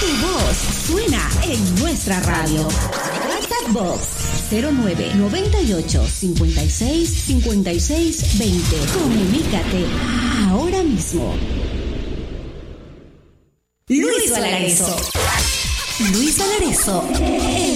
Tu voz suena en nuestra radio. WhatsApp Box 0998-565620. Comunícate ahora mismo. Luis Valareso.